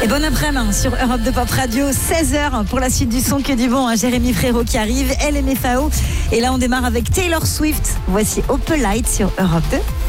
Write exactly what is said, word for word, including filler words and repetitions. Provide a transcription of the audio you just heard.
Et bon après-midi sur Europe deux Pop Radio, seize heures pour la suite du son que du bon. Hein, Jérémy Frérot qui arrive, L M F A O. Et là, on démarre avec Taylor Swift. Voici Opalite sur Europe deux.